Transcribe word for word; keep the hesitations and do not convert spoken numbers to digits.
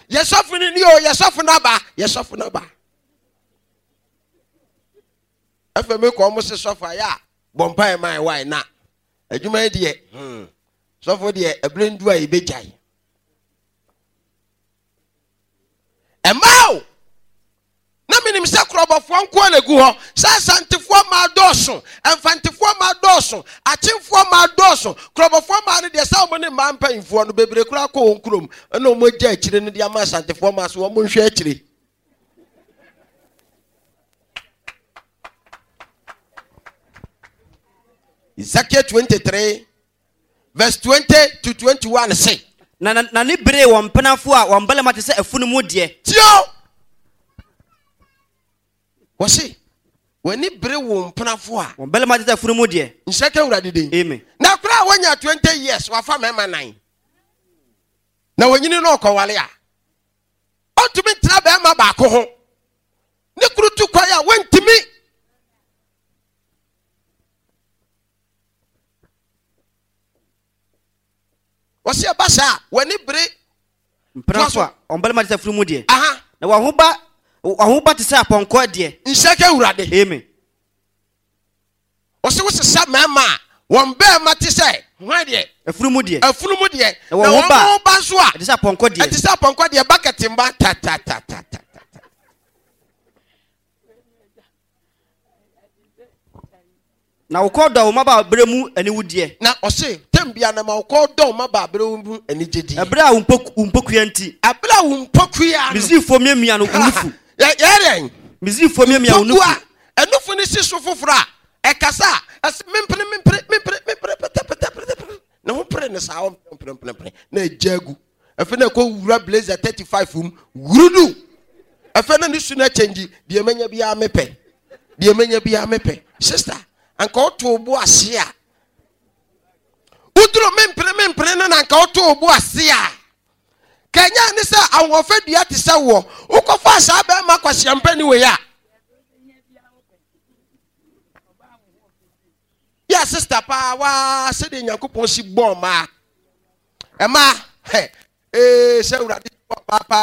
Yesofo ni o yesofo na ba yesofo na ba afa me ko mo se sofo ya bompa e mai why na adwuma de hmm sofo de ebrendu a ibejai emao na minim se krobofo nko na gu ho sa santefo ma doso emfantefo ma doso achimfo ma doso krobofo ma ne de sa mo ne ma mpanfo no bebre kura ko onkrom na mo gya akire ne de ama santefo ma so mo nhwe akire Ezekiel twenty-three verse twenty to twenty-one say na na ni bere won penafo a won balema te se afunu mu de tio wasi wani bere won penafo a won balema te se afunu mu de nseke urade den amen na kura wanya twenty years wafa mema nine na wanyini no kwale a otumi tra ba ma ba ko ho ne kurutu kwa ya wantimi wasi abasa wani bere mprafo on balema te se afunu mu de aha na wa hoba wa hoba te se aponko de nseke urade amen wasi wosesa mema won be ma te se hwan de afunu mu de afunu mu de na wa hoba so a te se aponko de te se aponko de bucket mba ta ta ta ta ta na ukodo wo maba bremu ani wudie na ose tembia na ma ukodo maba bremu ani jedi abra umpoku umpoku anti abra umpoku ya mizifo miamia no unufu ya ya mizifo miamia unufu enufu ni siso fofora e kasa mempre mempre mempre mempre na ho pre ne sa ho mempre mempre na jagu afi na ko wura blazer thirty-five um wurudu afi na ni su na change de manya bia mepe de manya bia mepe sister anka oto obu ase a udro mempre mempre na anka oto obu ase a kanya ni sa awon dua te se wo ukofa sa ba ma kwase ampani we ya ya sister pa wa se de yakopon si bon ma e ma he eh se urade pa pa